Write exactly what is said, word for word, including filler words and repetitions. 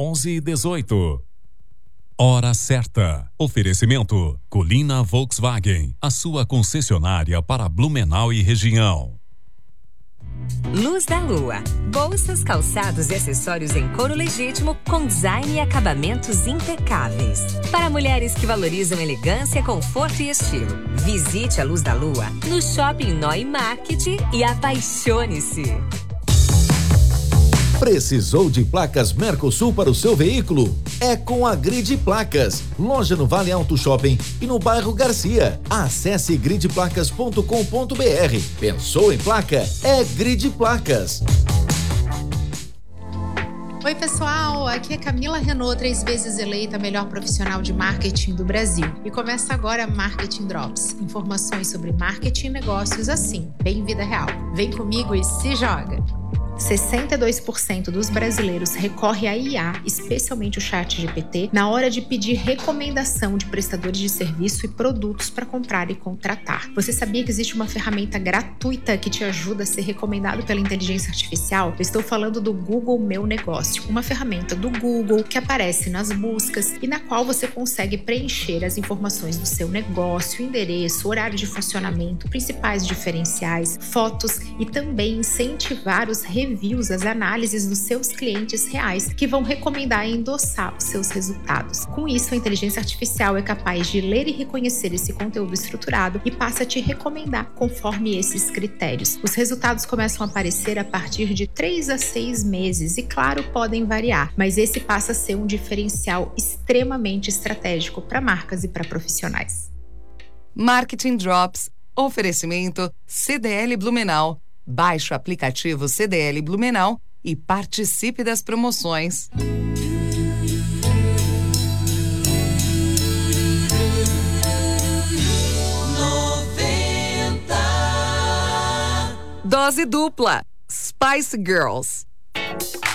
onze dezoito. Hora certa. Oferecimento Colina Volkswagen, a sua concessionária para Blumenau e região. Luz da Lua. Bolsas, calçados e acessórios em couro legítimo com design e acabamentos impecáveis. Para mulheres que valorizam elegância, conforto e estilo. Visite a Luz da Lua no Shopping Noi Market e apaixone-se. Precisou de placas Mercosul para o seu veículo? É com a Grid Placas. Loja no Vale Alto Shopping e no bairro Garcia. Acesse grid placas ponto com ponto br. Pensou em placa? É Grid Placas. Oi pessoal, aqui é Camila Renault, três vezes eleita a melhor profissional de marketing do Brasil. E começa agora Marketing Drops. Informações sobre marketing e negócios assim, bem vida real. Vem comigo e se joga! sessenta e dois por cento dos brasileiros recorre à I A, especialmente o chat G P T, na hora de pedir recomendação de prestadores de serviço e produtos para comprar e contratar. Você sabia que existe uma ferramenta gratuita que te ajuda a ser recomendado pela inteligência artificial? Eu estou falando do Google Meu Negócio, uma ferramenta do Google que aparece nas buscas e na qual você consegue preencher as informações do seu negócio, endereço, horário de funcionamento, principais diferenciais, fotos e também incentivar os reviews, as análises dos seus clientes reais que vão recomendar e endossar os seus resultados. Com isso, a inteligência artificial é capaz de ler e reconhecer esse conteúdo estruturado e passa a te recomendar conforme esses critérios. Os resultados começam a aparecer a partir de três a seis meses e, claro, podem variar, mas esse passa a ser um diferencial extremamente estratégico para marcas e para profissionais. Marketing Drops. Oferecimento C D L Blumenau. Baixe o aplicativo C D L Blumenau e participe das promoções. noventa. Dose dupla. Spice Girls.